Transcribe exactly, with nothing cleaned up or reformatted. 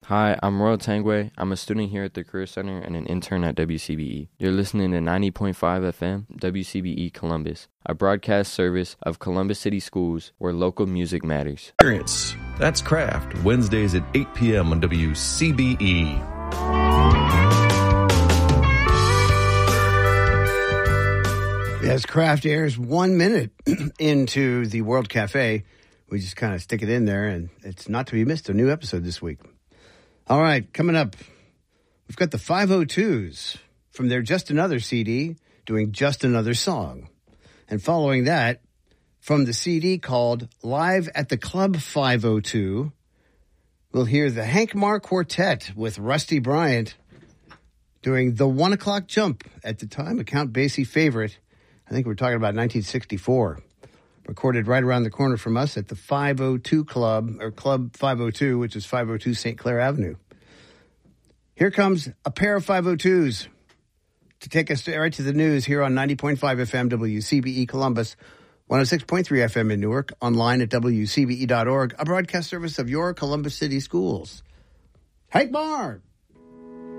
Hi, I'm Royal Tangway. I'm a student here at the Career Center and an intern at W C B E. You're listening to ninety point five F M, W C B E Columbus, a broadcast service of Columbus City Schools where local music matters. Experience. That's Craft, Wednesdays at eight p.m. on W C B E. As Craft airs one minute into the World Cafe, we just kind of stick it in there, and it's not to be missed, a new episode this week. All right, coming up, we've got the five oh twos from their Just Another C D doing Just Another Song. And following that, from the C D called Live at the Club five oh two, we'll hear the Hank Marr Quartet with Rusty Bryant doing The One O'Clock Jump, at the time a Count Basie favorite. I think we're talking about nineteen sixty-four. Recorded right around the corner from us at the five oh two Club, or Club five oh two, which is five oh two Saint Clair Avenue. Here comes a pair of five oh twos to take us right to the news here on ninety point five F M W C B E Columbus, one oh six point three F M in Newark, online at W C B E dot org, a broadcast service of your Columbus City Schools. Hank Marr!